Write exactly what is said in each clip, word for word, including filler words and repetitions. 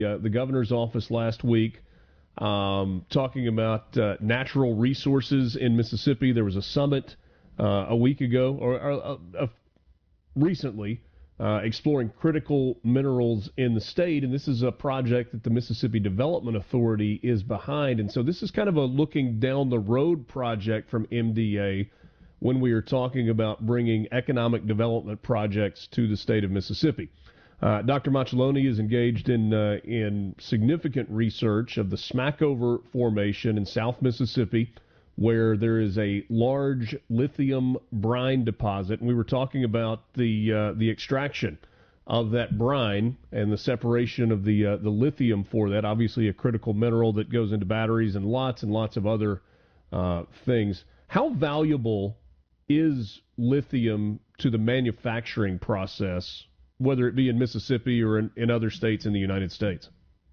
uh, the governor's office last week, um, talking about uh, natural resources in Mississippi. There was a summit uh, a week ago, or, or uh, uh, recently, uh, exploring critical minerals in the state. And this is a project that the Mississippi Development Authority is behind. And so this is kind of a looking down the road project from M D A when we are talking about bringing economic development projects to the state of Mississippi. Uh, Doctor Macelloni is engaged in uh, in significant research of the Smackover Formation in South Mississippi, where there is a large lithium brine deposit. And we were talking about the uh, the extraction of that brine and the separation of the uh, the lithium for that. Obviously, a critical mineral that goes into batteries and lots and lots of other uh, things. How valuable is lithium to the manufacturing process, whether it be in Mississippi or in, in other states in the United States?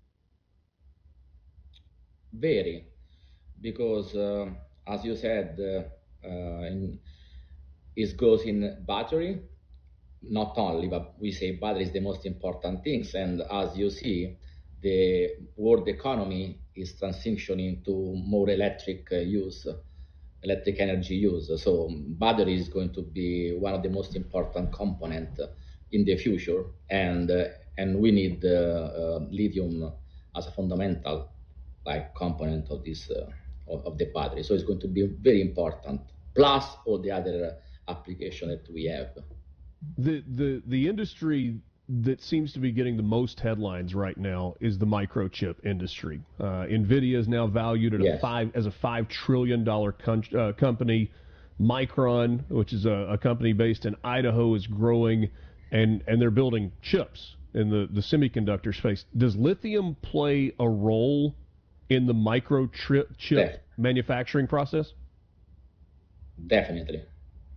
Very, because uh, as you said, uh, uh, in, it goes in battery, not only, but we say battery is the most important things. And as you see, the world economy is transitioning to more electric uh, use, electric energy use. So battery is going to be one of the most important components in the future, and uh, and we need uh, uh, lithium as a fundamental like component of this uh, of, of the battery. So it's going to be very important. Plus all the other application that we have. The the the industry that seems to be getting the most headlines right now is the microchip industry. Uh, NVIDIA is now valued at yes. a five as a five trillion dollar con- uh, company. Micron, which is a, a company based in Idaho, is growing, and and they're building chips in the the semiconductor space. Does lithium play a role in the microchip chip Def- manufacturing process? Definitely.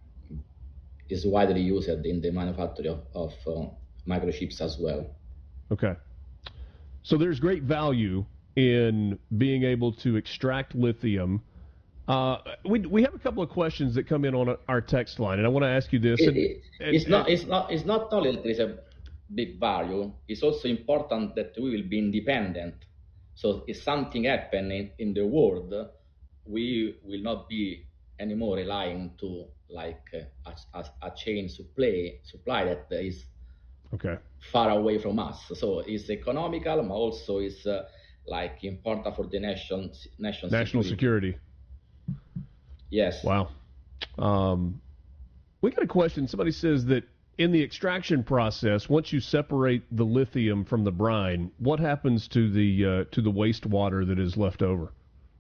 Is widely used in the manufacture of, of uh, microchips as well. Okay. So there's great value in being able to extract lithium. Uh, we we have a couple of questions that come in on our text line, and I want to ask you this. It, and, it, and, it's and, not it's not it's not only that there is a big value. It's also important that we will be independent. So if something happens in, in the world, we will not be anymore relying to like uh, a, a, a chain supply supply that is okay. far away from us. So it's economical, but also it's uh, like important for the nation nation national security. security. Yes. Wow. Um, we got a question. Somebody says that in the extraction process, once you separate the lithium from the brine, what happens to the uh, to the wastewater that is left over?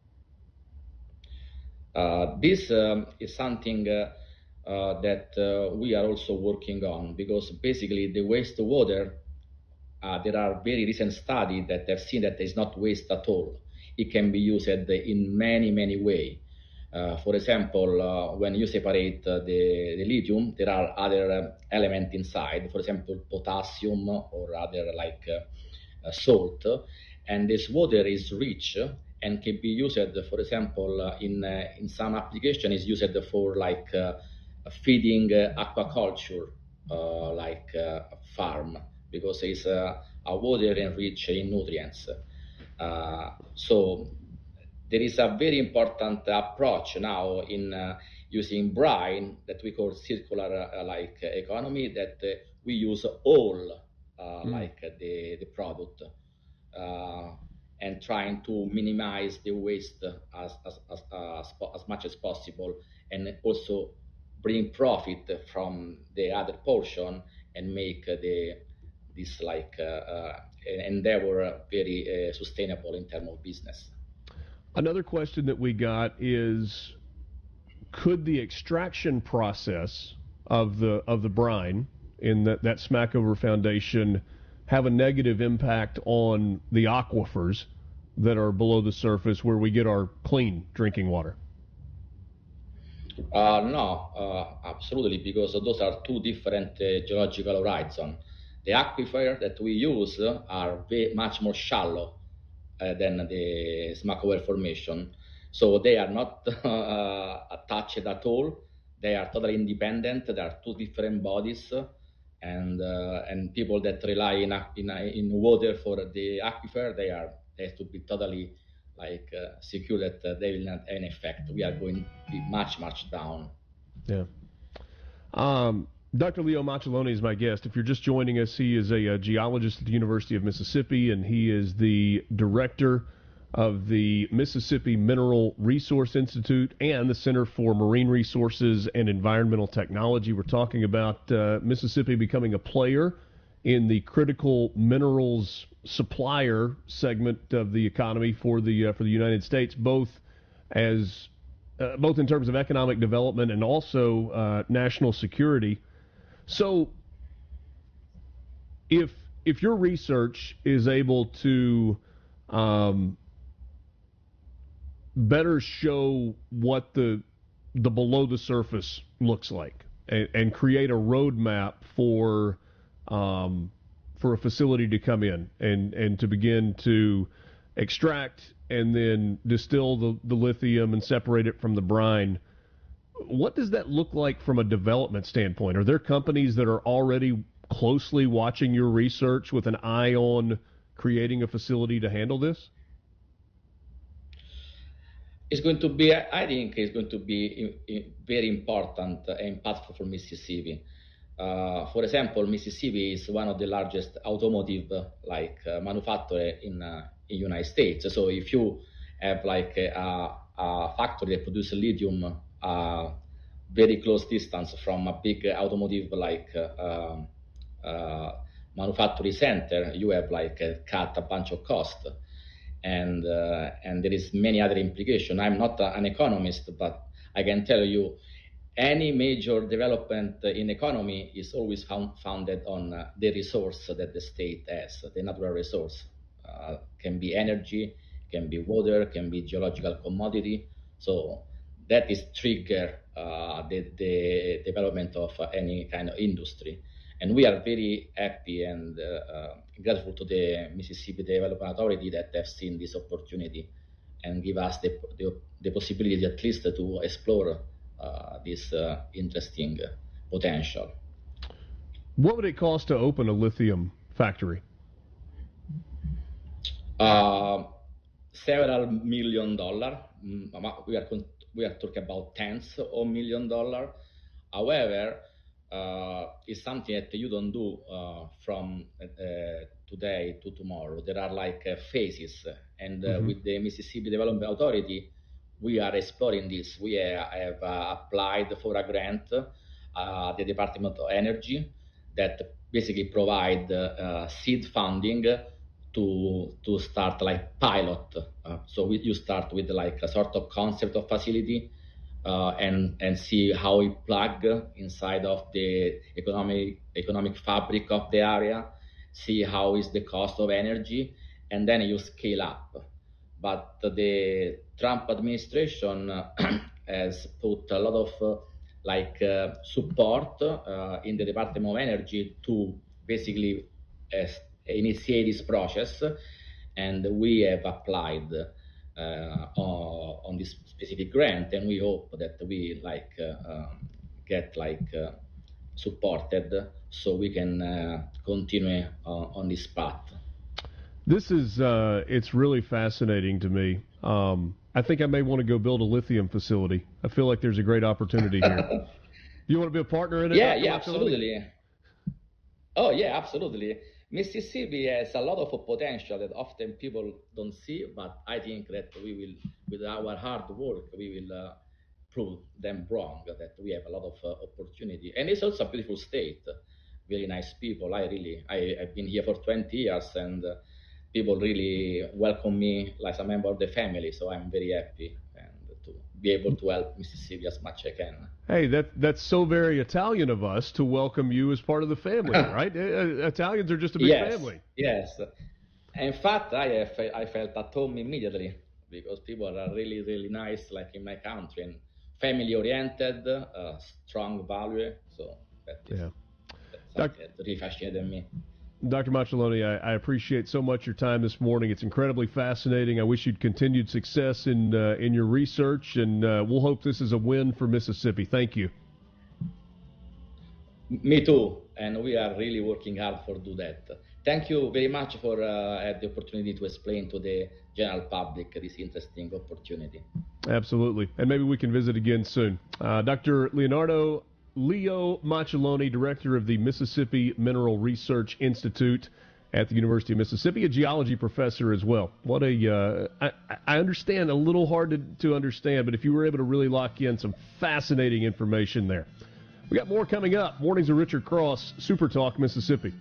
Uh, this um, is something uh, uh, that uh, we are also working on, because basically the wastewater, uh, there are very recent studies that have seen that it's not waste at all. It can be used in many, many ways. Uh, for example, uh, when you separate uh, the, the lithium, there are other uh, elements inside, for example, potassium or other like uh, uh, salt, and this water is rich and can be used, for example, uh, in uh, in some application is used for like uh, feeding uh, aquaculture, uh, like uh, farm, because it's uh, a water enriched in nutrients. Uh, so there is a very important approach now in uh, using brine that we call circular uh, like uh, economy, that uh, we use all uh, mm. like uh, the the product. Uh, and trying to minimize the waste as as, as, as as much as possible, and also bring profit from the other portion and make the this like uh, uh, endeavor very uh, sustainable in terms of business. Another question that we got is, could the extraction process of the of the brine in that, that Smackover Foundation have a negative impact on the aquifers that are below the surface where we get our clean drinking water? Uh, no, uh, absolutely, because those are two different uh, geological horizons. The aquifer that we use are very, much more shallow uh, than the Smackover Formation. So they are not uh, attached at all. They are totally independent. There are two different bodies. and uh, and people that rely in, in in water for the aquifer, they are they have to be totally like uh, secure that uh, they will not have an effect. We are going to be much much down. Yeah. Um, Doctor Leo Macelloni is my guest. If you're just joining us, he is a, a geologist at the University of Mississippi, and he is the director of the Mississippi Mineral Resource Institute and the Center for Marine Resources and Environmental Technology. We're talking about uh, Mississippi becoming a player in the critical minerals supplier segment of the economy for the uh, for the United States, both as uh, both in terms of economic development and also uh, national security. So, if if your research is able to um, better show what the the below the surface looks like and, and create a roadmap for um, for a facility to come in and, and to begin to extract and then distill the, the lithium and separate it from the brine. What does that look like from a development standpoint? Are there companies that are already closely watching your research with an eye on creating a facility to handle this? It's going to be, I think, it's going to be very important and impactful for Mississippi. Uh, for example, Mississippi is one of the largest automotive uh, like uh, manufacturer in uh, in United States. So if you have like a, a factory that produces lithium uh, very close distance from a big automotive like uh, uh, manufacturing center, you have like uh, cut a bunch of cost. And uh, and there is many other implications. I'm not a, an economist, but I can tell you, any major development in economy is always found, founded on uh, the resource that the state has, the natural resource. Uh, can be energy, can be water, can be geological commodity. So that is trigger uh, the, the development of uh, any kind of industry. And we are very happy and uh, uh, grateful to the Mississippi Development Authority that have seen this opportunity and give us the, the, the possibility at least to explore uh, this uh, interesting potential. What would it cost to open a lithium factory? Uh, several million dollars. We are, we are talking about tens of million dollars. However, Uh, is something that you don't do uh, from uh, today to tomorrow. There are like uh, phases, and uh, mm-hmm. with the Mississippi Development Authority, we are exploring this. We uh, have uh, applied for a grant uh, the Department of Energy that basically provide uh, seed funding to to start like pilot. Uh, so we, you start with like a sort of concept of facility. Uh, and and see how it plug inside of the economic economic fabric of the area, see how is the cost of energy, and then you scale up. But the Trump administration uh, has put a lot of uh, like uh, support uh, in the Department of Energy to basically uh, initiate this process, and we have applied Uh, on, on this specific grant, and we hope that we like uh, um, get like uh, supported so we can uh, continue uh, on this path. This is uh, it's really fascinating to me. Um, I think I may want to go build a lithium facility. I feel like there's a great opportunity here. You want to be a partner in it? Yeah, yeah, absolutely. Oh yeah, absolutely. Mississippi has a lot of potential that often people don't see, but I think that we will, with our hard work, we will uh, prove them wrong, that we have a lot of uh, opportunity. And it's also a beautiful state, very nice people. I really, I, I've been here for twenty years, and uh, people really welcome me like a member of the family, so I'm very happy and to be able to help Mississippi as much as I can. Hey, that that's so very Italian of us to welcome you as part of the family, right? uh, Italians are just a big yes, family. Yes. In fact, I have, I felt at home immediately because people are really, really nice, like in my country, and family-oriented, uh, strong value. So that is yeah. something Doc- that really fascinated me. Doctor Macelloni, I, I appreciate so much your time this morning. It's incredibly fascinating. I wish you'd continued success in uh, in your research, and uh, we'll hope this is a win for Mississippi. Thank you. Me too, and we are really working hard for do that. Thank you very much for uh, the opportunity to explain to the general public this interesting opportunity. Absolutely, and maybe we can visit again soon. Uh, Doctor Leonardo Leo Macelloni, director of the Mississippi Mineral Research Institute at the University of Mississippi, a geology professor as well. What a, uh, I, I understand, a little hard to, to understand, but if you were able to really lock in some fascinating information there. We got more coming up. Mornings of Richard Cross, Super Talk, Mississippi.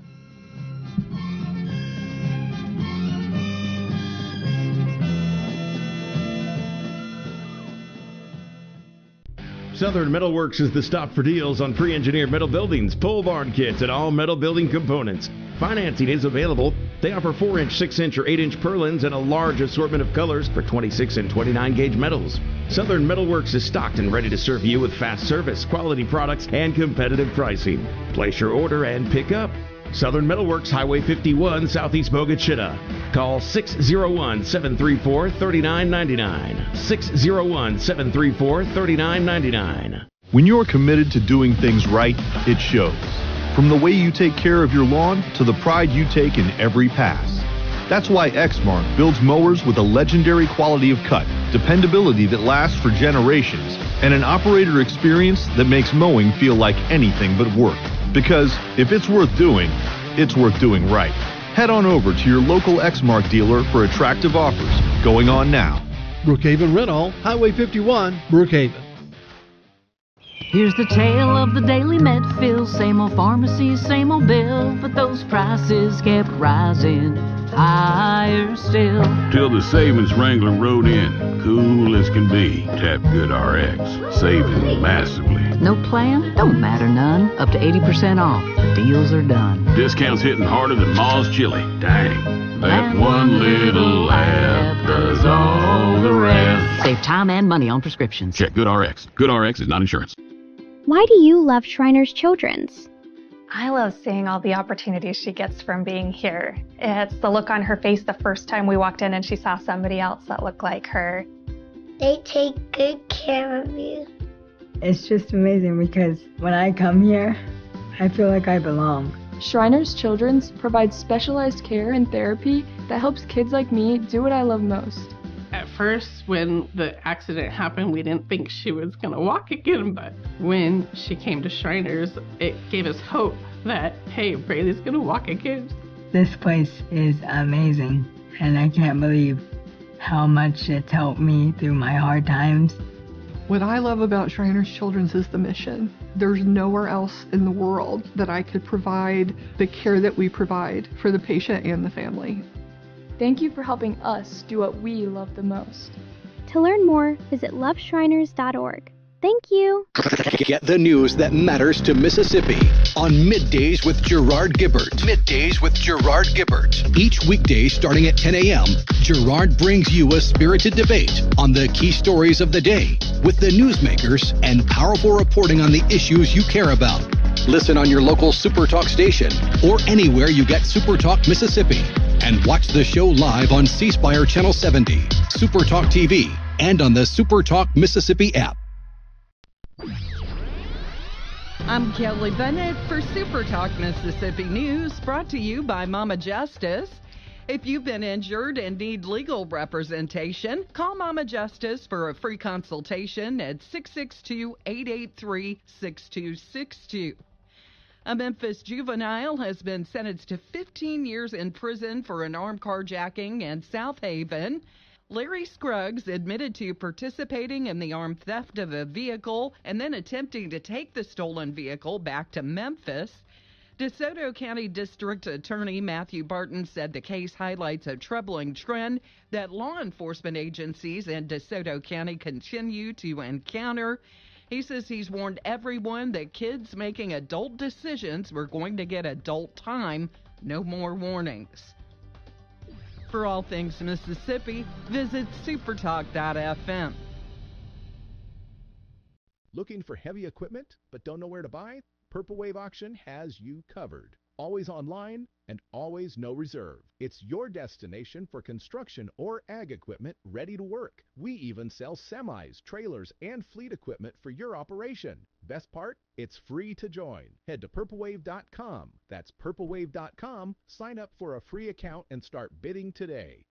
Southern Metal Works is the stop for deals on pre-engineered metal buildings, pole barn kits, and all metal building components. Financing is available. They offer four inch, six inch, or eight inch purlins and a large assortment of colors for twenty-six and twenty-nine gauge metals. Southern Metal Works is stocked and ready to serve you with fast service, quality products, and competitive pricing. Place your order and pick up. Southern Metal Works, Highway fifty-one, Southeast Bogachita. Call six oh one, seven three four, three nine nine nine. six oh one, seven three four, three nine nine nine. When you're committed to doing things right, it shows. From the way you take care of your lawn to the pride you take in every pass. That's why Exmark builds mowers with a legendary quality of cut, dependability that lasts for generations, and an operator experience that makes mowing feel like anything but work. Because if it's worth doing, it's worth doing right. Head on over to your local Exmark dealer for attractive offers going on now. Brookhaven Rental, Highway fifty-one, Brookhaven. Here's the tale of the daily Medfill, same old pharmacy, same old bill, but those prices kept rising higher still. Till the savings Wrangler rode in, cool as can be. Tap GoodRx, saving massively. No plan? Don't matter none. Up to eighty percent off. The deals are done. Discounts hitting harder than Ma's chili. Dang. That one little app does all the rest. Save time and money on prescriptions. Check GoodRx. GoodRx is not insurance. Why do you love Shriners Children's? I love seeing all the opportunities she gets from being here. It's the look on her face the first time we walked in and she saw somebody else that looked like her. They take good care of you. It's just amazing because when I come here, I feel like I belong. Shriners Children's provides specialized care and therapy that helps kids like me do what I love most. At first, when the accident happened, we didn't think she was going to walk again, but when she came to Shriners, it gave us hope that, hey, Braylee's going to walk again. This place is amazing, and I can't believe how much it's helped me through my hard times. What I love about Shriners Children's is the mission. There's nowhere else in the world that I could provide the care that we provide for the patient and the family. Thank you for helping us do what we love the most. To learn more, visit love shriners dot org. Thank you. Get the news that matters to Mississippi on Middays with Gerard Gibbert. Middays with Gerard Gibbert. Each weekday starting at ten a.m., Gerard brings you a spirited debate on the key stories of the day with the newsmakers and powerful reporting on the issues you care about. Listen on your local Super Talk station or anywhere you get Super Talk Mississippi. And watch the show live on C Spire Channel seventy, Super Talk T V, and on the Super Talk Mississippi app. I'm Kelly Bennett for Super Talk Mississippi News, brought to you by Mama Justice. If you've been injured and need legal representation, call Mama Justice for a free consultation at six six two, eight eight three, six two six two. A Memphis juvenile has been sentenced to fifteen years in prison for an armed carjacking in South Haven. Larry Scruggs admitted to participating in the armed theft of a vehicle and then attempting to take the stolen vehicle back to Memphis. DeSoto County District Attorney Matthew Barton said the case highlights a troubling trend that law enforcement agencies in DeSoto County continue to encounter. He says he's warned everyone that kids making adult decisions were going to get adult time. No more warnings. For all things Mississippi, visit supertalk dot f m. Looking for heavy equipment but don't know where to buy? Purple Wave Auction has you covered. always online, and always no reserve. It's your destination for construction or ag equipment ready to work. We even sell semis, trailers, and fleet equipment for your operation. Best part? It's free to join. Head to purple wave dot com. That's purple wave dot com. Sign up for a free account and start bidding today.